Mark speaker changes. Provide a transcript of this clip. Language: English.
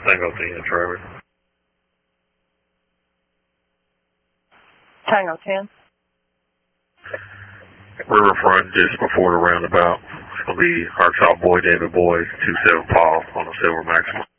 Speaker 1: Tango 10, Travis.
Speaker 2: Tango 10.
Speaker 1: Riverfront just before the roundabout. It's going to be Arkansas Boy, David Boys, 27 Paul on a Silver Maxima.